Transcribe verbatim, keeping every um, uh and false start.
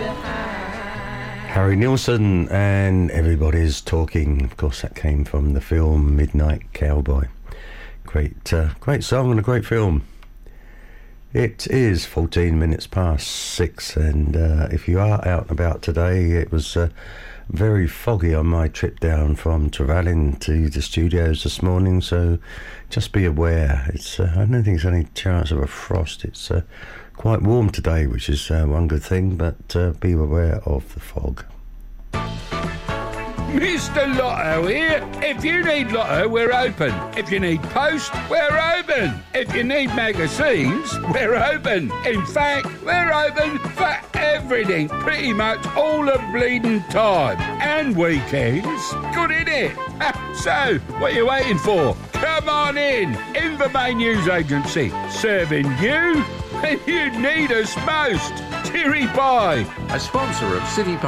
Harry Nilsson and Everybody's Talking. Of course, that came from the film Midnight Cowboy. Great, uh, great song and a great film. It is fourteen minutes past six, and uh, if you are out and about today, it was uh, very foggy on my trip down from Trevally to the studios this morning, so just be aware. It's uh, I don't think there's any chance of a frost. It's uh, quite warm today, which is uh, one good thing, but uh, be aware of the fog. Mister Lotto here. If you need Lotto, we're open. If you need post, we're open. If you need magazines, we're open. In fact, we're open for everything, pretty much all the bleeding time. And weekends. Good, innit? So, what are you waiting for? Come on in. Invermain News Agency. Serving you when you need us most. Cheery bye. A sponsor of City